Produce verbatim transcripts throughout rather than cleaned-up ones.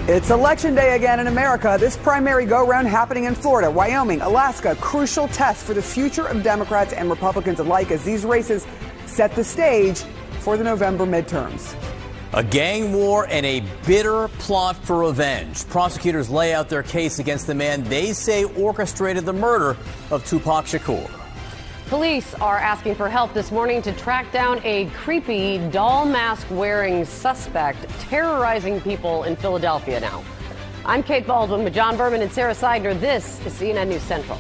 It's election day again in America. This primary go-round happening in Florida, Wyoming, Alaska. Crucial test for the future of Democrats and Republicans alike as these races set the stage for the November midterms. A gang war and a bitter plot for revenge. Prosecutors lay out their case against the man they say orchestrated the murder of Tupac Shakur. Police are asking for help this morning to track down a creepy doll mask wearing suspect terrorizing people in Philadelphia now. I'm Kate Baldwin with John Berman and Sarah Seigner. This is C N N News Central.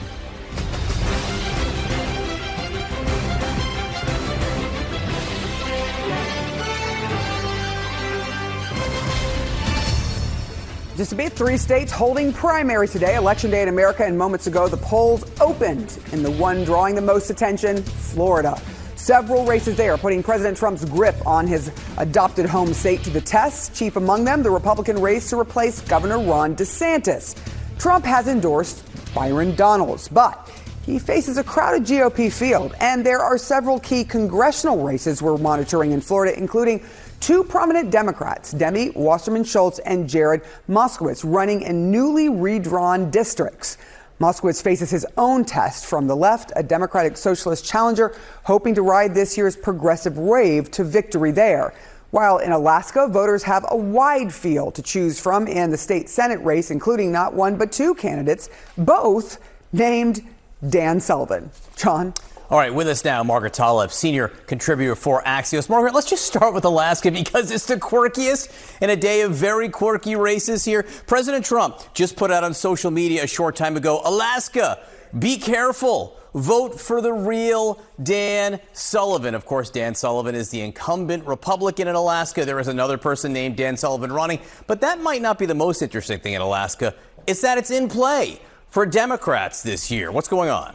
Just a bit, three states holding primaries today. Election day in America, and moments ago, the polls opened in the one drawing the most attention, Florida. Several races there putting President Trump's grip on his adopted home state to the test. Chief among them, the Republican race to replace Governor Ron DeSantis. Trump has endorsed Byron Donalds, but he faces a crowded G O P field, and there are several key congressional races we're monitoring in Florida, including two prominent Democrats, Demi Wasserman Schultz and Jared Moskowitz, running in newly redrawn districts. Moskowitz faces his own test from the left, a Democratic Socialist challenger hoping to ride this year's progressive wave to victory there. While in Alaska, voters have a wide field to choose from in the state Senate race, including not one but two candidates, both named Dan Sullivan. John? All right, with us now, Margaret Talev, senior contributor for Axios. Margaret, let's just start with Alaska because it's the quirkiest in a day of very quirky races here. President Trump just put out on social media a short time ago, Alaska, be careful. Vote for the real Dan Sullivan. Of course, Dan Sullivan is the incumbent Republican in Alaska. There is another person named Dan Sullivan running. But that might not be the most interesting thing in Alaska. It's that it's in play for Democrats this year. What's going on?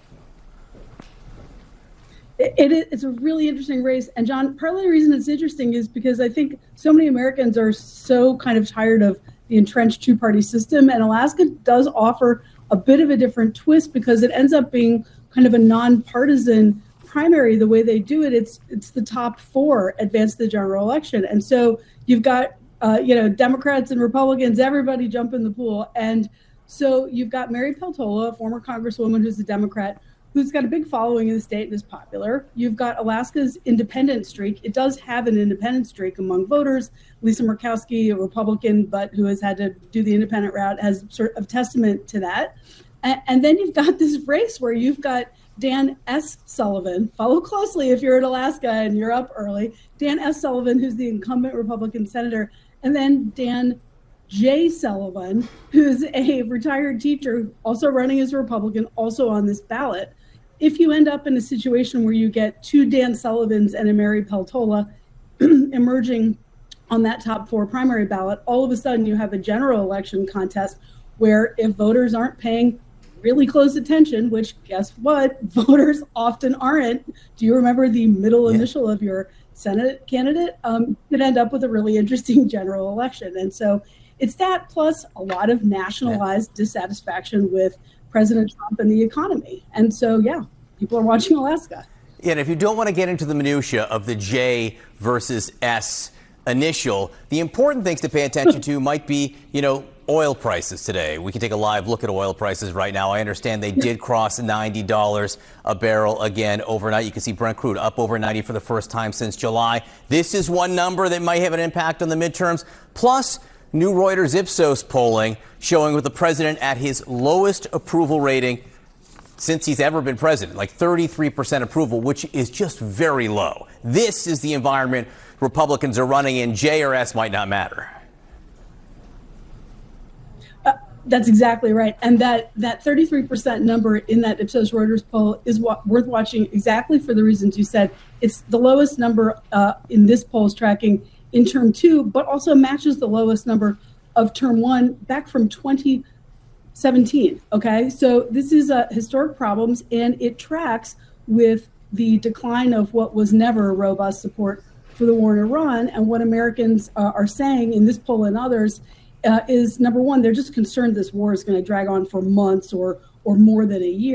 It is, it's a really interesting race. And John, part of the reason it's interesting is because I think so many Americans are so kind of tired of the entrenched two-party system. And Alaska does offer a bit of a different twist because it ends up being kind of a nonpartisan primary. The way they do it, it's it's the top four advance the general election. And so you've got, uh, you know, Democrats and Republicans, everybody jump in the pool. And so you've got Mary Peltola, a former Congresswoman who's a Democrat, who's got a big following in the state and is popular. You've got Alaska's independent streak. It does have an independent streak among voters. Lisa Murkowski, a Republican, but who has had to do the independent route, has sort of testament to that. And, and then you've got this race where you've got Dan S. Sullivan. Follow closely if you're in Alaska and you're up early. Dan S. Sullivan, who's the incumbent Republican senator, and then Dan J. Sullivan, who's a retired teacher, also running as a Republican, also on this ballot. If you end up in a situation where you get two Dan Sullivans and a Mary Peltola emerging on that top four primary ballot, all of a sudden you have a general election contest where if voters aren't paying really close attention, which guess what, voters often aren't. Do you remember the middle yeah. initial of your Senate candidate? Um, you could end up with a really interesting general election. And so it's that plus a lot of nationalized yeah. dissatisfaction with President Trump and the economy. And so, yeah, people are watching Alaska. Yeah, and if you don't want to get into the minutia of the J versus S initial, the important things to pay attention to might be, you know, oil prices today. We can take a live look at oil prices right now. I understand they did cross ninety dollars a barrel again overnight. You can see Brent crude up over ninety for the first time since July. This is one number that might have an impact on the midterms. Plus, new Reuters Ipsos polling showing with the president at his lowest approval rating since he's ever been president, like thirty-three percent approval, which is just very low. This is the environment Republicans are running in. J or S might not matter. Uh, that's exactly right. And that that thirty-three percent number in that Ipsos Reuters poll is wa- worth watching exactly for the reasons you said. It's the lowest number uh, in this poll's tracking in term two, but also matches the lowest number of term one back from twenty seventeen. Okay, so this is a historic problems, and it tracks with the decline of what was never robust support for the war in Iran. And what Americans uh, are saying in this poll and others uh, is, number one, they're just concerned this war is going to drag on for months or or more than a year.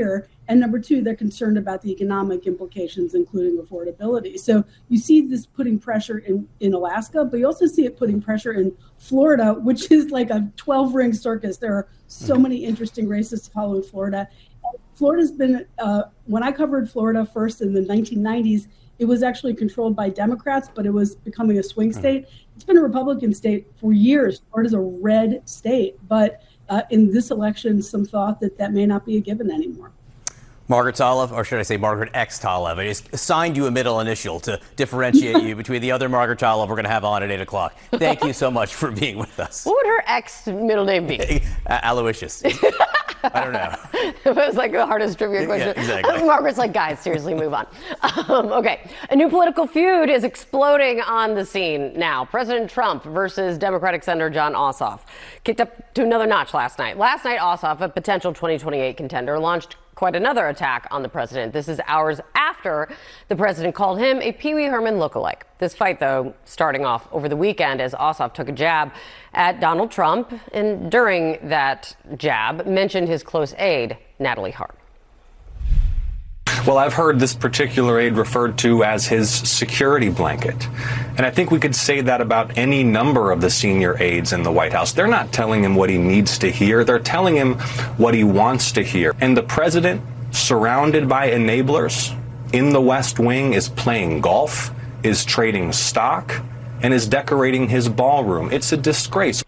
And number two, they're concerned about the economic implications, including affordability. So you see this putting pressure in, in Alaska, but you also see it putting pressure in Florida, which is like a twelve ring circus. There are so many interesting races to follow in Florida. And Florida's been, uh, when I covered Florida first in the nineteen nineties, it was actually controlled by Democrats, but it was becoming a swing state. It's been a Republican state for years. Florida's a red state, but uh, in this election, some thought that that may not be a given anymore. Margaret Talev, or should I say Margaret X. Talev, I just assigned you a middle initial to differentiate you between the other Margaret Talev we're going to have on at eight o'clock. Thank you so much for being with us. What would her ex middle name be? uh, Aloysius. I don't know. It was like the hardest trivia question. Yeah, exactly. Margaret's like, guys, seriously, move on. Um, okay. A new political feud is exploding on the scene now. President Trump versus Democratic Senator Jon Ossoff kicked up to another notch last night. Last night, Ossoff, a potential twenty twenty-eight contender, launched quite another attack on the president. This is hours after the president called him a Pee Wee Herman lookalike. This fight, though, starting off over the weekend as Ossoff took a jab at Donald Trump, and during that jab mentioned his close aide, Natalie Harp. Well, I've heard this particular aide referred to as his security blanket. And I think we could say that about any number of the senior aides in the White House. They're not telling him what he needs to hear. They're telling him what he wants to hear. And the president, surrounded by enablers in the West Wing, is playing golf, is trading stock, and is decorating his ballroom. It's a disgrace.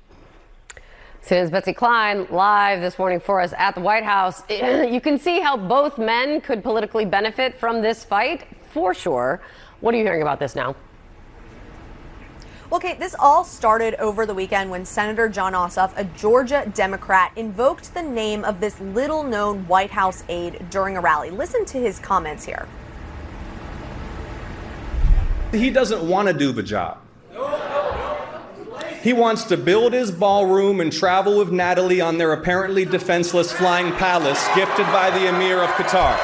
Well, Kate, this all started over the weekend when Senator Jon Ossoff, a Georgia Democrat, invoked the name of this little-known White House aide during a rally. Listen to his comments here. He doesn't want to do the job. He wants to build his ballroom and travel with Natalie on their apparently defenseless flying palace gifted by the Emir of Qatar.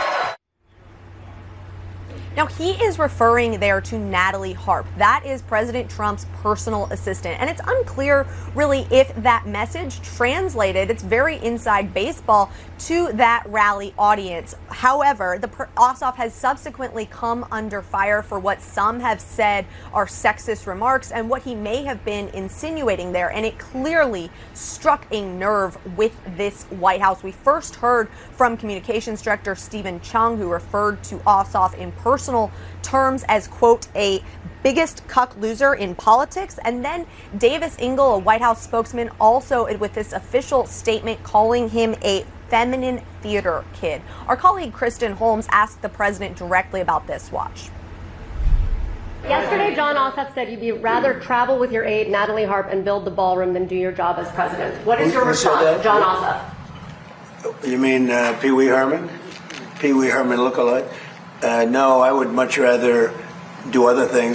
Now, he is referring there to Natalie Harp. That is President Trump's personal assistant. And it's unclear, really, if that message translated, it's very inside baseball, to that rally audience. However, the Ossoff has subsequently come under fire for what some have said are sexist remarks and what he may have been insinuating there. And it clearly struck a nerve with this White House. We first heard from Communications Director Stephen Chung, who referred to Ossoff in personal terms as, quote, a biggest cuck loser in politics. And then Davis Ingle, a White House spokesman, also with this official statement calling him a feminine theater kid. Our colleague Kristen Holmes asked the president directly about this. Watch. Yesterday, Jon Ossoff said you'd rather travel with your aide, Natalie Harp, and build the ballroom than do your job as president. What is your response to Jon Ossoff? You mean uh, Pee Wee Herman? Pee Wee Herman lookalike? Uh, no, I would much rather do other things.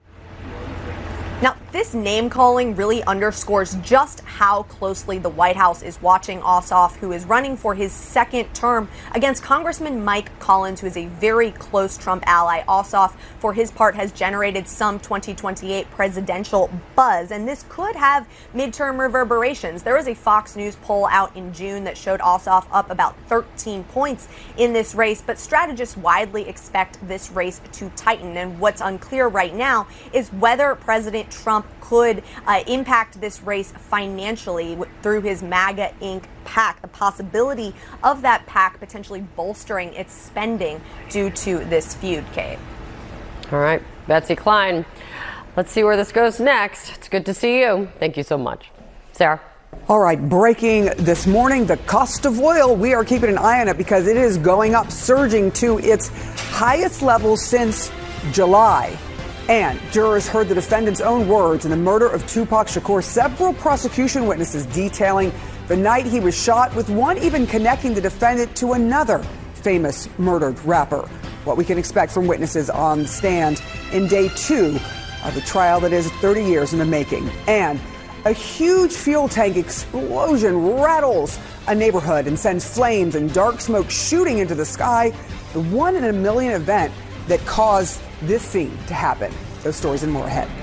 Now, this name calling really underscores just how closely the White House is watching Ossoff, who is running for his second term against Congressman Mike Collins, who is a very close Trump ally. Ossoff, for his part, has generated some twenty twenty-eight presidential buzz, and this could have midterm reverberations. There was a Fox News poll out in June that showed Ossoff up about thirteen points in this race, but strategists widely expect this race to tighten. And what's unclear right now is whether President Trump could uh, impact this race financially w- through his MAGA Incorporated PAC, the possibility of that PAC potentially bolstering its spending due to this feud, Kate. All right, Betsy Klein. Let's see where this goes next. It's good to see you. Thank you so much. Sarah. All right, breaking this morning, the cost of oil. We are keeping an eye on it because it is going up, surging to its highest level since July. And jurors heard the defendant's own words in the murder of Tupac Shakur. Several prosecution witnesses detailing the night he was shot, with one even connecting the defendant to another famous murdered rapper. What we can expect from witnesses on the stand in day two of the trial that is thirty years in the making. And a huge fuel tank explosion rattles a neighborhood and sends flames and dark smoke shooting into the sky. The one in a million event that caused this scene to happen. Those stories and more ahead.